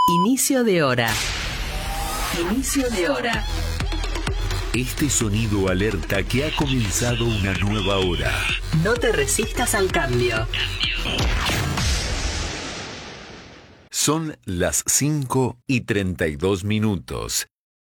Inicio de hora. Inicio de hora. Este sonido alerta que ha comenzado una nueva hora. No te resistas al cambio. Son las 5:32.